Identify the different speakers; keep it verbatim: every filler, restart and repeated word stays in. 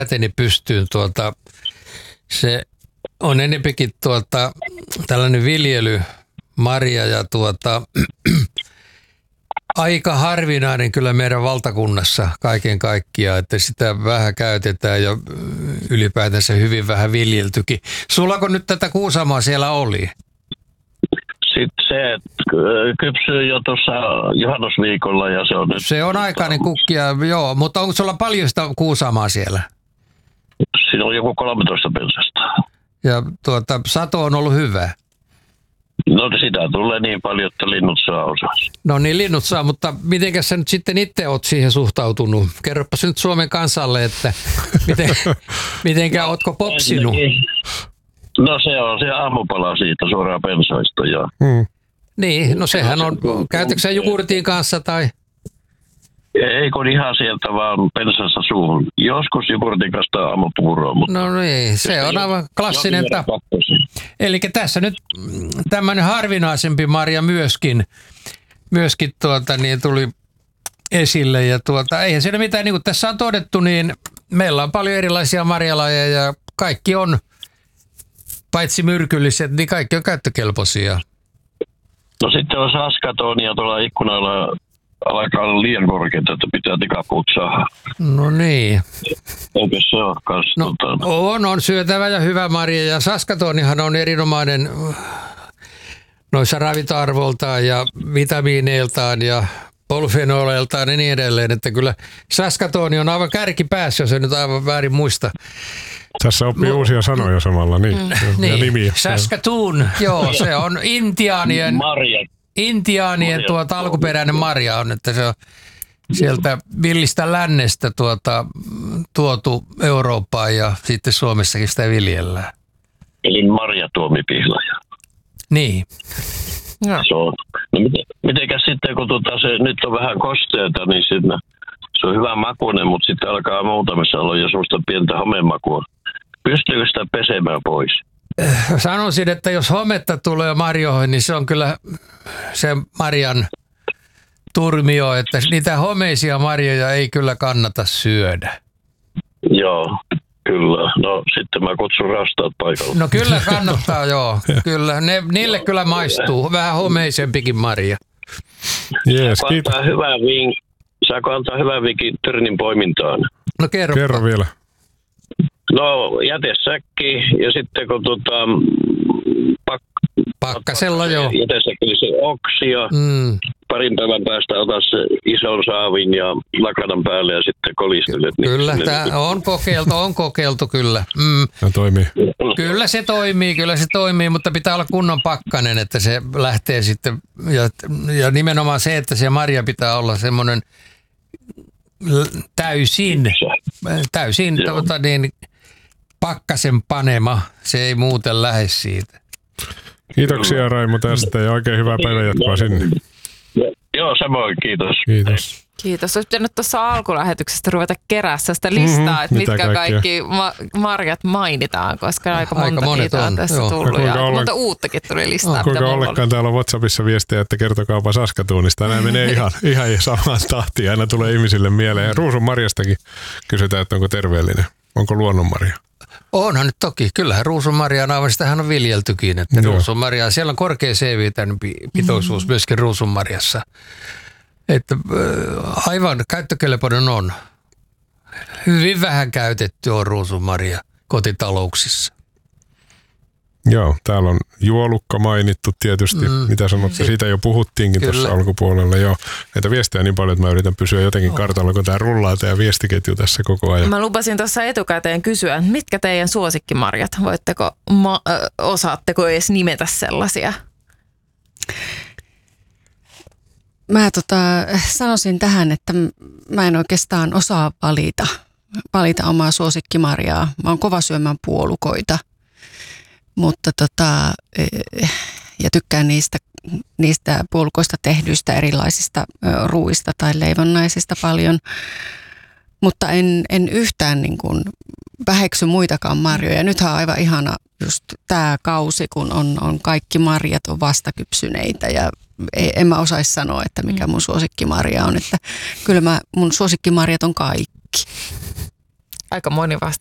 Speaker 1: käteni pystyyn. Tuota, se on enempikin tuota, tällainen viljely, marja ja tuota, aika harvinainen kyllä meidän valtakunnassa kaiken kaikkiaan, että sitä vähän käytetään ja ylipäätänsä hyvin vähän viljeltykin. Sulako nyt tätä Kuusamoa siellä oli?
Speaker 2: Sitten se kypsyy jo tuossa juhannusviikolla ja se on nyt...
Speaker 1: Se on aikainen kukkia, joo, mutta onko sulla paljon sitä Kuusamoa siellä?
Speaker 2: Siinä on joku kolmetoista pensasta.
Speaker 1: Ja tuota, sato on ollut hyvä.
Speaker 2: No sitä tulee niin paljon, että linnut saa osaa.
Speaker 1: No niin, linnut saa, mutta mitenkäs sä nyt sitten itse oot siihen suhtautunut? Kerropas nyt Suomen kansalle, että miten, mitenkä ootko popsinut?
Speaker 2: No se on se aamupala siitä suoraan pensaista. Ja...
Speaker 1: Hmm. Niin, no sehän on, käytätkö sä jogurtin kanssa tai?
Speaker 2: Ei kun ihan sieltä vaan pensasta suuhun. Joskus jogurtin kanssa aamupuuroa. Mutta...
Speaker 1: No niin, se on aivan klassinen tapa. Eli tässä nyt tämmöinen harvinaisempi marja myöskin, myöskin tuota, niin tuli esille. Ja tuota, eihän siinä mitään, niin kuin tässä on todettu, niin meillä on paljon erilaisia marjalajeja ja kaikki on, paitsi myrkylliset, niin kaikki on käyttökelpoisia.
Speaker 2: No sitten on saskatonia tuolla ikkunoilla alkaa olla liian korkeita, että pitää tikapuut saada.
Speaker 1: No niin.
Speaker 2: Eikö se ole kanssa?
Speaker 1: No, on, on syötävä ja hyvä marja ja saskatonihan on erinomainen noissa ravintoarvoltaan ja vitamiineiltaan ja polyfenoleiltaan ja niin edelleen, että kyllä saskatoni on aivan kärkipäässä, jos en nyt aivan väärin muista.
Speaker 3: Tässä oppii no, uusia sanoja samalla, niin. Mm,
Speaker 1: niin.
Speaker 3: Nimiä.
Speaker 1: Saskatoon, joo, se on intiaanien, intiaanien tuota, alkuperäinen marja on, että se on sieltä villistä lännestä tuota, tuotu Eurooppaan ja sitten Suomessakin sitä viljellään.
Speaker 2: Eli marjatuomipihlaja.
Speaker 1: Niin.
Speaker 2: No. Se on. No miten, mitenkäs sitten, kun tuota, se nyt on vähän kosteeta, niin siinä, se on hyvä makuinen, mutta sitten alkaa muutamissa olla jo semmoista pientä homemakua. Pystyykö sitä pesemään pois?
Speaker 1: Sanoisin, että jos hometta tulee marjoihin, niin se on kyllä se marjan turmio, että niitä homeisia marjoja ei kyllä kannata syödä.
Speaker 2: Joo, kyllä. No sitten mä kutsun rastaat paikalle.
Speaker 1: No kyllä kannattaa, joo. Kyllä. Ne, niille kyllä maistuu. Vähän homeisempikin marja.
Speaker 3: Jees, kiitos.
Speaker 2: Hyvää vink, saako antaa hyvää vinkin tyrnin poimintaan?
Speaker 1: No kerro.
Speaker 3: Kerro vielä.
Speaker 2: No jätesäkki ja sitten kun tuota, pak,
Speaker 1: pakkasella joo.
Speaker 2: Jätesäkki se oksia.
Speaker 1: Mm.
Speaker 2: Parin päivän päästä otat se ison saavin ja lakanan päälle ja sitten kolistelet.
Speaker 1: Kyllä, niin tämä on kokeiltu, on kokeiltu kyllä. Mm.
Speaker 3: No toimii.
Speaker 1: Kyllä se toimii, kyllä se toimii, mutta pitää olla kunnon pakkanen, että se lähtee sitten. Ja, ja nimenomaan se, että se marja pitää olla semmoinen täysin, täysin tuota, niin, pakkasen panema. Se ei muuten lähde siitä.
Speaker 3: Kiitoksia Raimo tästä ja oikein hyvää päivänjatkoa sinne.
Speaker 2: Joo, samoin, kiitos.
Speaker 3: Kiitos.
Speaker 4: Kiitos. Olisi pitänyt tuossa alkulähetyksestä ruveta kerässä sitä listaa, mm-hmm, että mitkä kaikkia. kaikki ma- marjat mainitaan, koska aika monta aika niitä on, on tässä joo. tullut. Ja ja, mutta uuttakin tuli listaa.
Speaker 3: Kuinka ollenkaan täällä on WhatsAppissa viestiä, että kertokaapa Saskatoonista. Nämä menee ihan, ihan samaan tahtiin. Aina tulee ihmisille mieleen. Ruusun marjastakin kysytään, että onko terveellinen. Onko luonnonmarja?
Speaker 1: Onhan nyt toki. Kyllähän ruusunmarja on aivan, sitähän on viljeltykin. Että ruusunmarja, siellä on korkea C-vitamiinipitoisuus mm-hmm. myöskin ruusunmarjassa. Että aivan käyttökelpoinen on. Hyvin vähän käytetty on ruusunmarja kotitalouksissa.
Speaker 3: Joo, täällä on juolukka mainittu tietysti. Mm. Mitä sanotte? Siitä jo puhuttiinkin Kyllä. tuossa alkupuolella. Joo, näitä viestejä niin paljon, että mä yritän pysyä jotenkin kartalla, kun tämä rullaa tämä viestiketju tässä koko ajan.
Speaker 4: Mä lupasin tuossa etukäteen kysyä, mitkä teidän suosikkimarjat? Voitteko, ma- ö, osaatteko edes nimetä sellaisia?
Speaker 5: Mä tota, sanoisin tähän, että mä en oikeastaan osaa valita, valita omaa suosikkimarjaa. Mä oon kova syömään puolukoita, mutta tota, ja tykkään niistä, niistä puolukoista tehdyistä erilaisista ruuista tai leivonnaisista paljon. Mutta en, en yhtään niin kuin väheksy muitakaan marjoja. Nythän on aivan ihana just tämä kausi, kun on, on kaikki marjat on vastakypsyneitä ja en mä osaisi sanoa, että mikä mun suosikkimarja on. Että kyllä mä, mun suosikkimarjat on kaikki.
Speaker 4: aika moni vasta